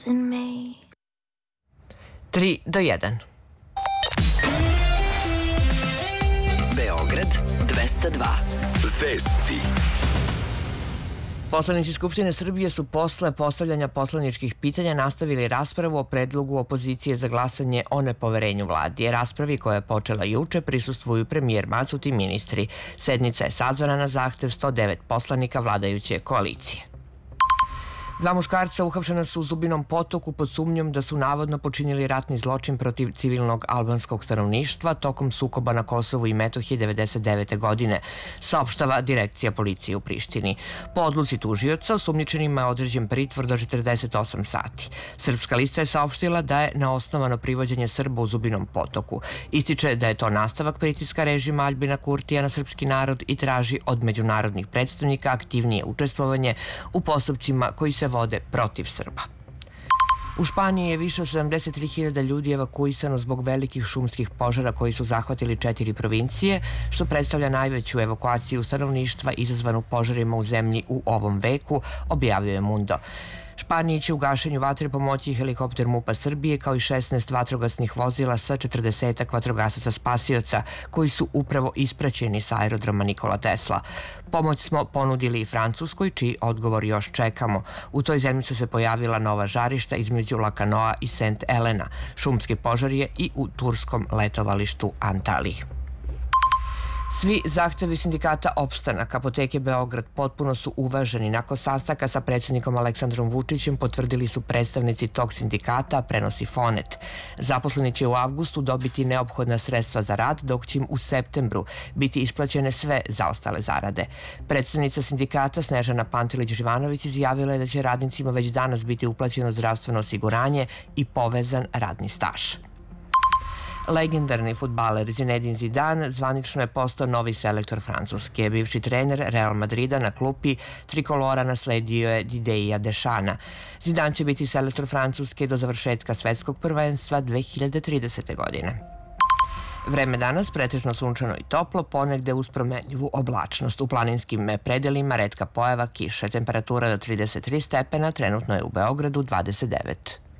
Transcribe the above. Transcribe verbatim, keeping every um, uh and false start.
tri do jedan. Beograd dvesta dva. Vesti. Poslanici Skupštine Srbije su posle postavljanja poslaničkih pitanja nastavili raspravu o predlogu opozicije za glasanje o nepoverenju vladi. Raspravi koja je počela juče prisustvuju premijer Macut i ministri. Sednica je sazvana na zahtev sto devet poslanika vladajuće koalicije. Dva muškarca uhapšena su u Zubinom Potoku pod sumnjom da su navodno počinili ratni zločin protiv civilnog albanskog stanovništva tokom sukoba na Kosovu i Metohiji devedeset devete. godine, saopštava Direkcija policije u Prištini. Po odluci tužioca, osumnjičenima je određen pritvor do četrdeset osam sati. Srpska lista je saopštila da je neosnovano privođenje Srba u Zubinom Potoku. Ističe da je to nastavak pritiska režima Aljbina Kurtija na srpski narod i traži od međunarodnih predstavnika aktivnije učestvovanje u postupcima koji se vode protiv Srba. U Španiji je više od sedamdeset tri hiljade ljudi evakuisano zbog velikih šumskih požara koji su zahvatili četiri provincije, što predstavlja najveću evakuaciju stanovništva izazvanu požarima u zemlji u ovom veku, objavljuje Mundo. Španiji će u gašenju vatre pomoći helikopter MUP-a Srbije kao i šesnaest vatrogasnih vozila sa četrdesetak vatrogasaca spasioca koji su upravo ispraćeni sa aerodroma Nikola Tesla. Pomoć smo ponudili i Francuskoj, čiji odgovor još čekamo. U toj zemlji su se pojavila nova žarišta između Lakanoa i Sent Elena. Šumski požar je i u turskom letovalištu Antaliji. Svi zahtevi sindikata Opstanak Apoteke Beograd potpuno su uvaženi. Nakon sastanka sa predsjednikom Aleksandrom Vučićem potvrdili su predstavnici tog sindikata, prenosi Fonet. Zaposleni će u avgustu dobiti neophodna sredstva za rad, dok će im u septembru biti isplaćene sve zaostale zarade. Predstavnica sindikata Snežana Pantilić-Živanović izjavila je da će radnicima već danas biti uplaćeno zdravstveno osiguranje i povezan radni staž. Legendarni fudbaler Zinedine Zidane zvanično je postao novi selektor Francuske. Bivši trener Real Madrida na klupi trikolora nasledio je Didieja Dešana. Zidane će biti selektor Francuske do završetka svetskog prvenstva dve hiljade tridesete. godine. Vreme danas pretežno sunčano i toplo, ponegde uz promenljivu oblačnost. U planinskim predelima retka pojava kiše. Temperatura do trideset tri stepena, trenutno je u Beogradu dvadeset devet.